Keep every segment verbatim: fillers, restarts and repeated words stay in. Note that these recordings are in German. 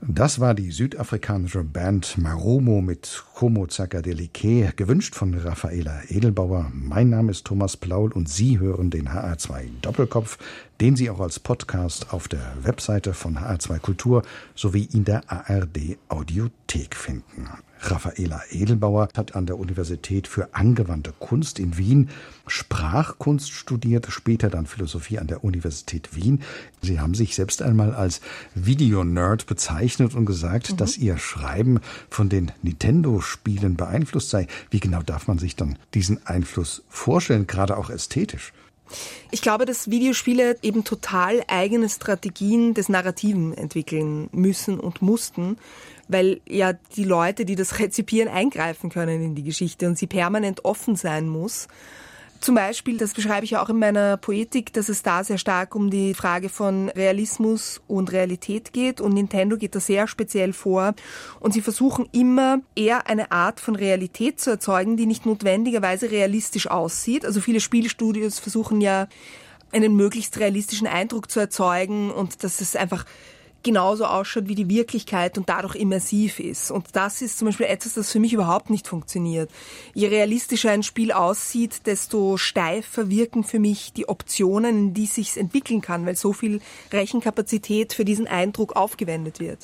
Das war die südafrikanische Band Marumo mit Como Psychedelique, gewünscht von Raffaela Edelbauer. Mein Name ist Thomas Plaul und Sie hören den H R zwei Doppelkopf, den Sie auch als Podcast auf der Webseite von H R zwei Kultur sowie in der A R D Audiothek finden. Raffaela Edelbauer hat an der Universität für angewandte Kunst in Wien Sprachkunst studiert, später dann Philosophie an der Universität Wien. Sie haben sich selbst einmal als Videonerd bezeichnet und gesagt, mhm. dass Ihr Schreiben von den Nintendo-Spielen beeinflusst sei. Wie genau darf man sich dann diesen Einfluss vorstellen, gerade auch ästhetisch? Ich glaube, dass Videospiele eben total eigene Strategien des Narrativen entwickeln müssen und mussten, weil ja die Leute, die das rezipieren, eingreifen können in die Geschichte und sie permanent offen sein muss. Zum Beispiel, das beschreibe ich ja auch in meiner Poetik, dass es da sehr stark um die Frage von Realismus und Realität geht und Nintendo geht da sehr speziell vor und sie versuchen immer eher eine Art von Realität zu erzeugen, die nicht notwendigerweise realistisch aussieht. Also viele Spielstudios versuchen ja einen möglichst realistischen Eindruck zu erzeugen und dass es einfach genauso ausschaut wie die Wirklichkeit und dadurch immersiv ist. Und das ist zum Beispiel etwas, das für mich überhaupt nicht funktioniert. Je realistischer ein Spiel aussieht, desto steifer wirken für mich die Optionen, in die es sich entwickeln kann, weil so viel Rechenkapazität für diesen Eindruck aufgewendet wird.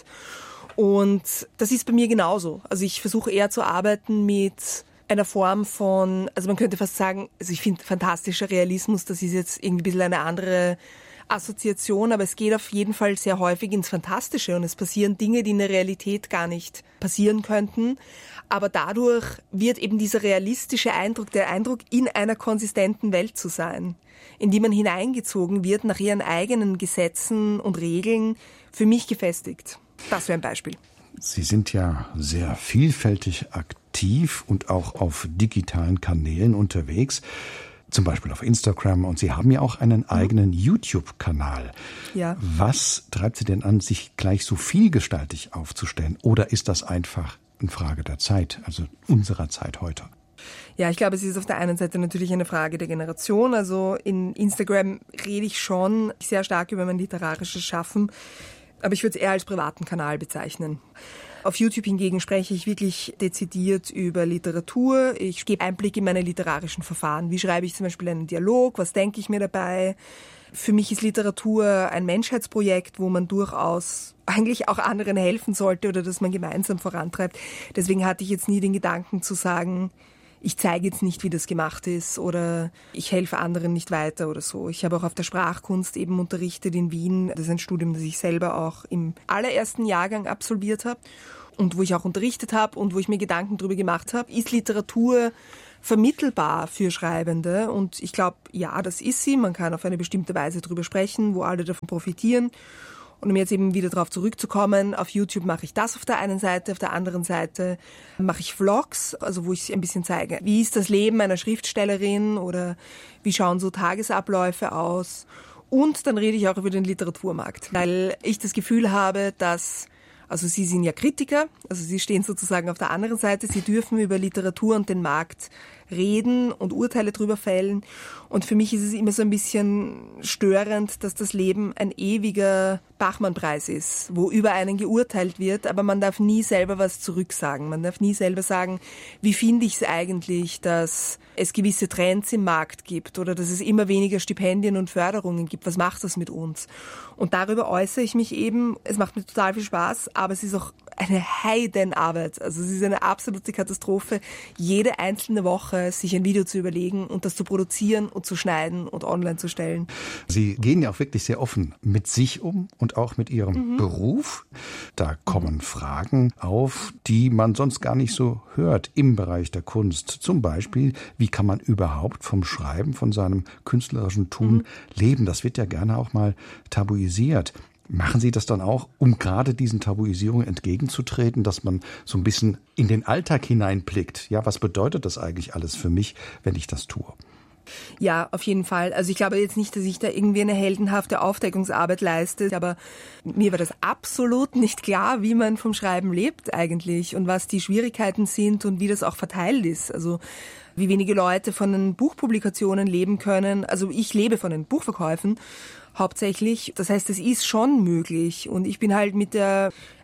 Und das ist bei mir genauso. Also ich versuche eher zu arbeiten mit einer Form von, also man könnte fast sagen, also ich finde fantastischer Realismus, das ist jetzt irgendwie ein bisschen eine andere Assoziation, aber es geht auf jeden Fall sehr häufig ins Fantastische und es passieren Dinge, die in der Realität gar nicht passieren könnten. Aber dadurch wird eben dieser realistische Eindruck, der Eindruck, in einer konsistenten Welt zu sein, in die man hineingezogen wird, nach ihren eigenen Gesetzen und Regeln, für mich gefestigt. Das wäre ein Beispiel. Sie sind ja sehr vielfältig aktiv und auch auf digitalen Kanälen unterwegs. Zum Beispiel auf Instagram und Sie haben ja auch einen eigenen YouTube-Kanal. Ja. Was treibt Sie denn an, sich gleich so vielgestaltig aufzustellen? Oder ist das einfach eine Frage der Zeit, also unserer Zeit heute? Ja, ich glaube, es ist auf der einen Seite natürlich eine Frage der Generation. Also in Instagram rede ich schon sehr stark über mein literarisches Schaffen, aber ich würde es eher als privaten Kanal bezeichnen. Auf YouTube hingegen spreche ich wirklich dezidiert über Literatur. Ich gebe Einblick in meine literarischen Verfahren. Wie schreibe ich zum Beispiel einen Dialog? Was denke ich mir dabei? Für mich ist Literatur ein Menschheitsprojekt, wo man durchaus eigentlich auch anderen helfen sollte oder das man gemeinsam vorantreibt. Deswegen hatte ich jetzt nie den Gedanken zu sagen, ich zeige jetzt nicht, wie das gemacht ist oder ich helfe anderen nicht weiter oder so. Ich habe auch auf der Sprachkunst eben unterrichtet in Wien. Das ist ein Studium, das ich selber auch im allerersten Jahrgang absolviert habe und wo ich auch unterrichtet habe und wo ich mir Gedanken darüber gemacht habe, ist Literatur vermittelbar für Schreibende? Und ich glaube, ja, das ist sie. Man kann auf eine bestimmte Weise darüber sprechen, wo alle davon profitieren. Und um jetzt eben wieder darauf zurückzukommen, auf YouTube mache ich das auf der einen Seite, auf der anderen Seite mache ich Vlogs, also wo ich ein bisschen zeige, wie ist das Leben einer Schriftstellerin oder wie schauen so Tagesabläufe aus. Und dann rede ich auch über den Literaturmarkt, weil ich das Gefühl habe, dass, also Sie sind ja Kritiker, also Sie stehen sozusagen auf der anderen Seite, Sie dürfen über Literatur und den Markt reden und Urteile drüber fällen. Und für mich ist es immer so ein bisschen störend, dass das Leben ein ewiger Bachmann-Preis ist, wo über einen geurteilt wird, aber man darf nie selber was zurücksagen. Man darf nie selber sagen, wie finde ich es eigentlich, dass es gewisse Trends im Markt gibt oder dass es immer weniger Stipendien und Förderungen gibt. Was macht das mit uns? Und darüber äußere ich mich eben. Es macht mir total viel Spaß, aber es ist auch eine Heidenarbeit. Also es ist eine absolute Katastrophe, jede einzelne Woche sich ein Video zu überlegen und das zu produzieren und zu schneiden und online zu stellen. Sie gehen ja auch wirklich sehr offen mit sich um und auch mit Ihrem mhm. Beruf. Da kommen mhm. Fragen auf, die man sonst gar nicht so hört im Bereich der Kunst. Zum Beispiel, wie kann man überhaupt vom Schreiben, von seinem künstlerischen Tun mhm. leben? Das wird ja gerne auch mal tabuisiert. Machen Sie das dann auch, um gerade diesen Tabuisierungen entgegenzutreten, dass man so ein bisschen in den Alltag hineinblickt? Ja, was bedeutet das eigentlich alles für mich, wenn ich das tue? Ja, auf jeden Fall. Also ich glaube jetzt nicht, dass ich da irgendwie eine heldenhafte Aufdeckungsarbeit leiste, aber mir war das absolut nicht klar, wie man vom Schreiben lebt eigentlich und was die Schwierigkeiten sind und wie das auch verteilt ist. Also wie wenige Leute von den Buchpublikationen leben können. Also ich lebe von den Buchverkäufen hauptsächlich. Das heißt, es ist schon möglich. Und ich bin halt mit der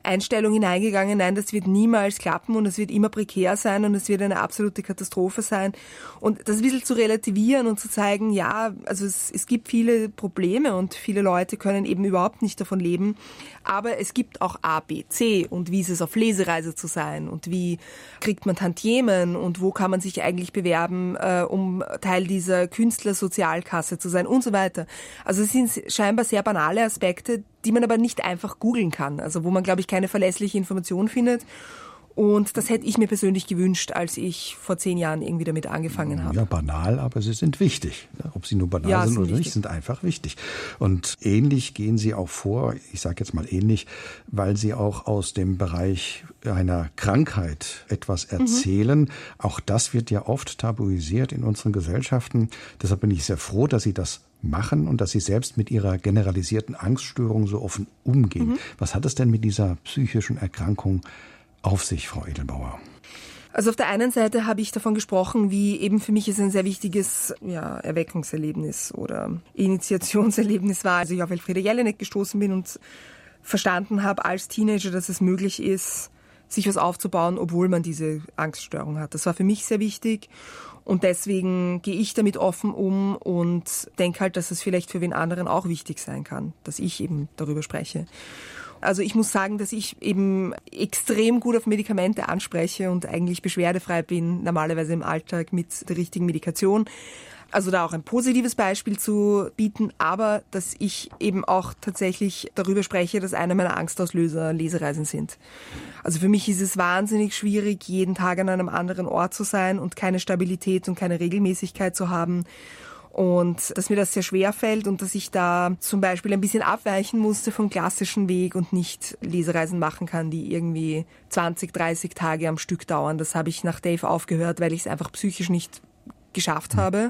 Einstellung hineingegangen, nein, das wird niemals klappen und es wird immer prekär sein und es wird eine absolute Katastrophe sein. Und das ein bisschen zu relativieren und zu zeigen, ja, also es, es gibt viele Probleme und viele Leute können eben überhaupt nicht davon leben, aber es gibt auch A, B, C und wie ist es auf Lesereise zu sein und wie kriegt man Tantiemen und wo kann man sich eigentlich bewerben, äh, um Teil dieser Künstlersozialkasse zu sein und so weiter. Also es sind scheinbar sehr banale Aspekte, die man aber nicht einfach googeln kann, also wo man, glaube ich, keine verlässliche Information findet. Und das hätte ich mir persönlich gewünscht, als ich vor zehn Jahren irgendwie damit angefangen habe. Ja, banal, aber sie sind wichtig. Ob sie nur banal ja, sind sind oder wichtig. nicht, sind einfach wichtig. Und ähnlich gehen sie auch vor, ich sage jetzt mal ähnlich, weil sie auch aus dem Bereich einer Krankheit etwas erzählen. Mhm. Auch das wird ja oft tabuisiert in unseren Gesellschaften. Deshalb bin ich sehr froh, dass Sie das machen und dass Sie selbst mit Ihrer generalisierten Angststörung so offen umgehen. Mhm. Was hat es denn mit dieser psychischen Erkrankung auf sich, Frau Edelbauer? Also auf der einen Seite habe ich davon gesprochen, wie eben für mich es ein sehr wichtiges ja, Erweckungserlebnis oder Initiationserlebnis war, als ich auf Elfriede Jelinek gestoßen bin und verstanden habe als Teenager, dass es möglich ist, sich was aufzubauen, obwohl man diese Angststörung hat. Das war für mich sehr wichtig und deswegen gehe ich damit offen um und denke halt, dass es vielleicht für wen anderen auch wichtig sein kann, dass ich eben darüber spreche. Also ich muss sagen, dass ich eben extrem gut auf Medikamente anspreche und eigentlich beschwerdefrei bin, normalerweise im Alltag mit der richtigen Medikation. Also da auch ein positives Beispiel zu bieten, aber dass ich eben auch tatsächlich darüber spreche, dass einer meiner Angstauslöser Lesereisen sind. Also für mich ist es wahnsinnig schwierig, jeden Tag an einem anderen Ort zu sein und keine Stabilität und keine Regelmäßigkeit zu haben. Und dass mir das sehr schwer fällt und dass ich da zum Beispiel ein bisschen abweichen musste vom klassischen Weg und nicht Lesereisen machen kann, die irgendwie zwanzig, dreißig Tage am Stück dauern. Das habe ich nach Dave aufgehört, weil ich es einfach psychisch nicht geschafft habe.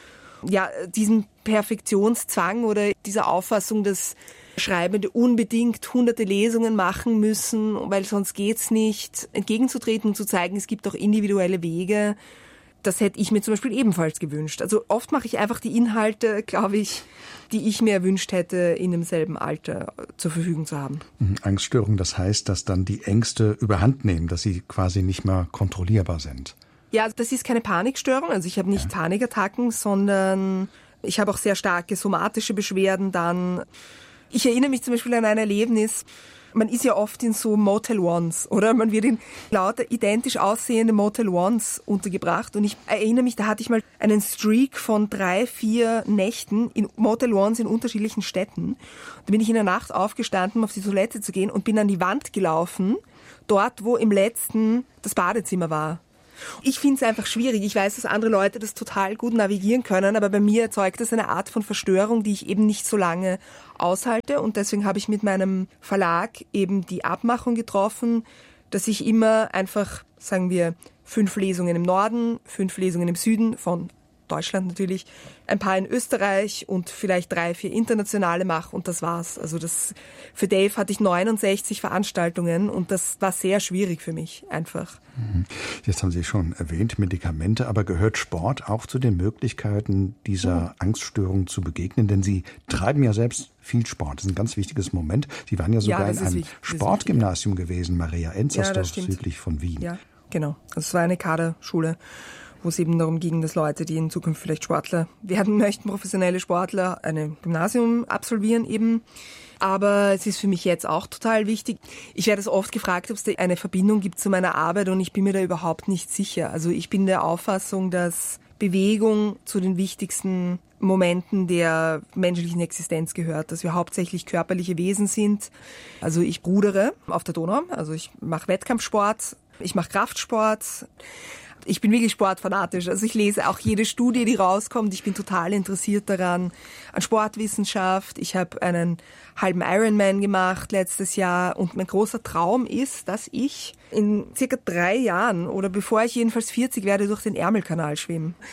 Ja, diesen Perfektionszwang oder dieser Auffassung, dass Schreibende unbedingt hunderte Lesungen machen müssen, weil sonst geht's nicht, entgegenzutreten und zu zeigen, es gibt auch individuelle Wege. Das hätte ich mir zum Beispiel ebenfalls gewünscht. Also oft mache ich einfach die Inhalte, glaube ich, die ich mir erwünscht hätte, in demselben Alter zur Verfügung zu haben. Angststörung, das heißt, dass dann die Ängste überhand nehmen, dass sie quasi nicht mehr kontrollierbar sind. Ja, das ist keine Panikstörung. Also ich habe nicht ja. Panikattacken, sondern ich habe auch sehr starke somatische Beschwerden dann. Ich erinnere mich zum Beispiel an ein Erlebnis. Man ist ja oft in so Motel Ones, oder? Man wird in lauter identisch aussehende Motel Ones untergebracht. Und ich erinnere mich, da hatte ich mal einen Streak von drei, vier Nächten in Motel Ones in unterschiedlichen Städten. Da bin ich in der Nacht aufgestanden, um auf die Toilette zu gehen und bin an die Wand gelaufen, dort, wo im letzten das Badezimmer war. Ich finde es einfach schwierig. Ich weiß, dass andere Leute das total gut navigieren können, aber bei mir erzeugt das eine Art von Verstörung, die ich eben nicht so lange aushalte. Und deswegen habe ich mit meinem Verlag eben die Abmachung getroffen, dass ich immer einfach, sagen wir, fünf Lesungen im Norden, fünf Lesungen im Süden von Deutschland natürlich, ein paar in Österreich und vielleicht drei, vier internationale mache und das war's. Also das, für Dave hatte ich neunundsechzig Veranstaltungen und das war sehr schwierig für mich einfach. Jetzt haben Sie schon erwähnt, Medikamente, aber gehört Sport auch zu den Möglichkeiten, dieser mhm. Angststörung zu begegnen? Denn Sie treiben ja selbst viel Sport. Das ist ein ganz wichtiges Moment. Sie waren ja sogar ja, in einem wichtig, Sportgymnasium wichtig, ja. gewesen, Maria Enzersdorf, ja, südlich von Wien. Ja, genau. Also es war eine Kaderschule, wo es eben darum ging, dass Leute, die in Zukunft vielleicht Sportler werden möchten, professionelle Sportler, ein Gymnasium absolvieren eben. Aber es ist für mich jetzt auch total wichtig. Ich werde es oft gefragt, ob es da eine Verbindung gibt zu meiner Arbeit und ich bin mir da überhaupt nicht sicher. Also ich bin der Auffassung, dass Bewegung zu den wichtigsten Momenten der menschlichen Existenz gehört, dass wir hauptsächlich körperliche Wesen sind. Also ich rudere auf der Donau, also ich mache Wettkampfsport, ich mache Kraftsport. Ich bin wirklich sportfanatisch. Also ich lese auch jede Studie, die rauskommt. Ich bin total interessiert daran, an Sportwissenschaft. Ich habe einen halben Ironman gemacht letztes Jahr. Und mein großer Traum ist, dass ich in circa drei Jahren oder bevor ich jedenfalls vierzig werde, durch den Ärmelkanal schwimme.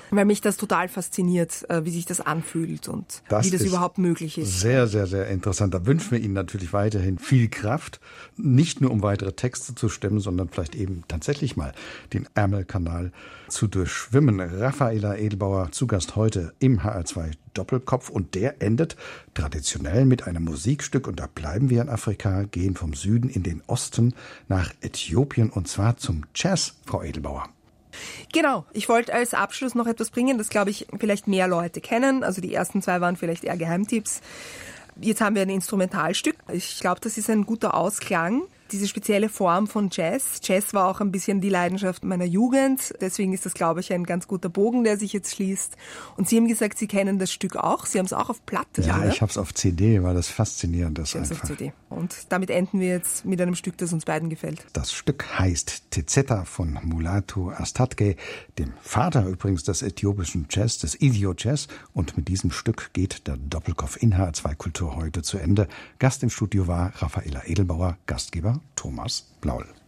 Weil mich das total fasziniert, wie sich das anfühlt und das wie das überhaupt möglich ist. Sehr, sehr, sehr interessant. Da wünschen wir Ihnen natürlich weiterhin viel Kraft, nicht nur um weitere Texte zu stemmen, sondern vielleicht eben tatsächlich mal den Ärmelkanal zu durchschwimmen. Raffaela Edelbauer zu Gast heute im H R zwei Doppelkopf und der endet traditionell mit einem Musikstück und da bleiben wir in Afrika, gehen vom Süden in den Osten nach Äthiopien und zwar zum Jazz, Frau Edelbauer. Genau, ich wollte als Abschluss noch etwas bringen, das, glaube ich, vielleicht mehr Leute kennen. Also die ersten zwei waren vielleicht eher Geheimtipps. Jetzt haben wir ein Instrumentalstück. Ich glaube, das ist ein guter Ausklang. Diese spezielle Form von Jazz. Jazz war auch ein bisschen die Leidenschaft meiner Jugend. Deswegen ist das, glaube ich, ein ganz guter Bogen, der sich jetzt schließt. Und Sie haben gesagt, Sie kennen das Stück auch. Sie haben es auch auf Platte. Ja, oder? Ich habe es auf C D, weil das faszinierend ist. Ich einfach. Auf C D. Und damit enden wir jetzt mit einem Stück, das uns beiden gefällt. Das Stück heißt Tezeta von Mulatu Astatke, dem Vater übrigens des äthiopischen Jazz, des Ethio-Jazz. Und mit diesem Stück geht der Doppelkopf in H R zwei Kultur heute zu Ende. Gast im Studio war Raffaela Edelbauer, Gastgeber Thomas Blaul.